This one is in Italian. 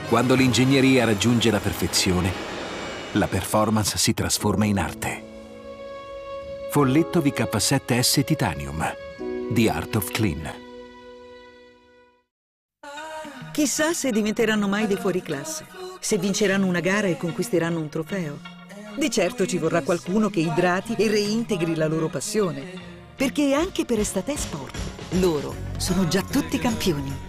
Quando l'ingegneria raggiunge la perfezione, la performance si trasforma in arte. Folletto VK7S Titanium, The Art of Clean. Chissà se diventeranno mai dei fuoriclasse, se vinceranno una gara e conquisteranno un trofeo. Di certo ci vorrà qualcuno che idrati e reintegri la loro passione, perché anche per Estate Sport loro sono già tutti campioni.